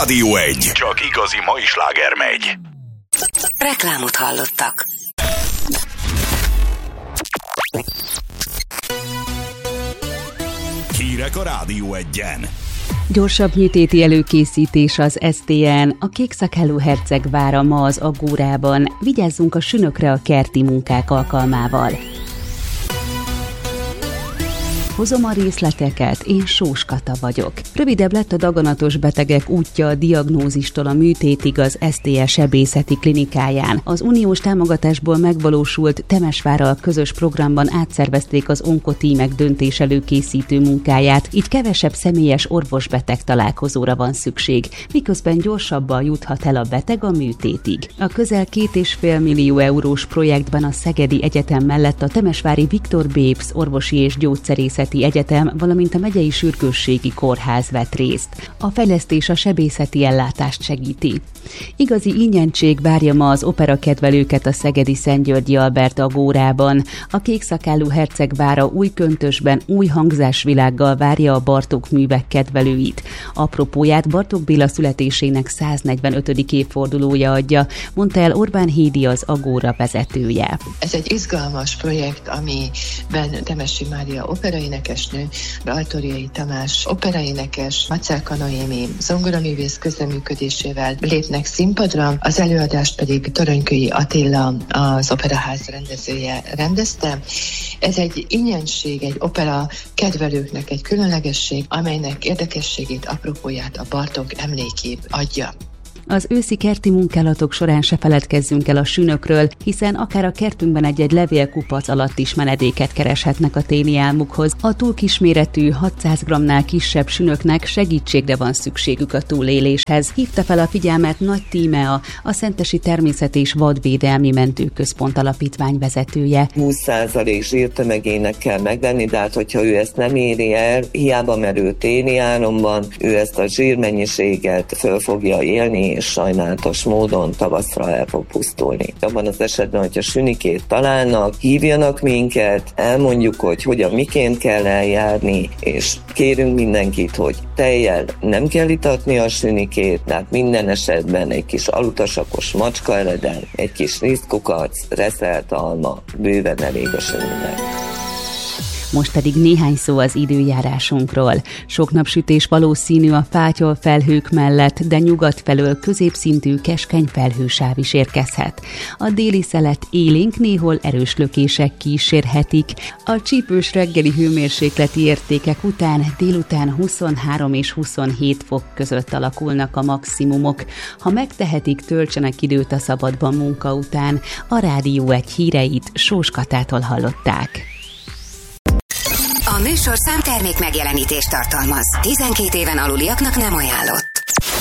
Rádió 1. Csak igazi mai sláger megy. Reklámot hallottak. Hírek a Rádió 1-en. Gyorsabb műtéti előkészítés az STN, a Kékszakálú Hercegvára ma az Agórában. Vigyázzunk a sünökre a kerti munkák alkalmával. Hozom a részleteket, én Sós Kata vagyok. Rövidebb lett a daganatos betegek útja a diagnózistól a műtétig az STE sebészeti klinikáján. Az uniós támogatásból megvalósult Temesvárral közös programban átszervezték az onkotímek döntés előkészítő munkáját, így kevesebb személyes orvos-beteg találkozóra van szükség, miközben gyorsabban juthat el a beteg a műtétig. A közel 2,5 millió eurós projektben a Szegedi Egyetem mellett a temesvári Viktor Bébsz orvosi és gyógyszerészeti Egyetem, valamint a megyei sürgősségi kórház vett részt. A fejlesztés a sebészeti ellátást segíti. Igazi ingyentség várja ma az operakedvelőket a szegedi Szent-Györgyi Albert Agórában. A Kékszakálú Hercegvára új köntösben, új hangzásvilággal várja a Bartók művek kedvelőit. Apropóját Bartók Béla születésének 145. évfordulója adja, mondta el Orbán Hédi, az Agóra vezetője. Ez egy izgalmas projekt, amiben Temesi Mária operaénekesnő, Rajtoriai Tamás operaénekes, Macálka Noémi zongoraművész közreműködésével lépnek színpadra, az előadást pedig Toronykői Attila, az Operaház rendezője rendezte. Ez egy ingyenség, egy opera kedvelőknek egy különlegesség, amelynek érdekességét, apropóját a Bartók emlékév adja. Az őszi kerti munkálatok során se feledkezzünk el a sünökről, hiszen akár a kertünkben egy-egy levélkupac alatt is menedéket kereshetnek a téli álmukhoz. A túl kisméretű, 600 g-nál kisebb sünöknek segítségre van szükségük a túléléshez. Hívta fel a figyelmet Nagy Tímea, a Szentesi Természet- és Vadvédelmi Mentőközpont alapítvány vezetője. 20% zsírtömegének kell megvenni, de hát hogyha ő ezt nem éri el, hiába merő téli álomban, ő ezt a zsírmennyiséget föl fogja élni, és sajnálatos módon tavaszra el fog pusztulni. Abban az esetben, hogyha sünikét találnak, hívjanak minket, elmondjuk, hogy hogyan, miként kell eljárni, és kérünk mindenkit, hogy tejjel nem kell itatni a sünikét, tehát minden esetben egy kis alutasakos macskaeledel, egy kis rizskukac, reszelt alma, bőven elég a süninek. Most pedig néhány szó az időjárásunkról. Sok napsütés valószínű a fátyolfelhők mellett, de nyugat felől középszintű keskeny felhősáv is érkezhet. A déli szelet élénk, néhol erős lökések kísérhetik. A csípős reggeli hőmérsékleti értékek után délután 23 és 27 fok között alakulnak a maximumok. Ha megtehetik, töltsenek időt a szabadban munka után. A Rádió 1 híreit Sós Katától hallották. A műsorszám termék megjelenítést tartalmaz. 12 éven aluliaknak nem ajánlott.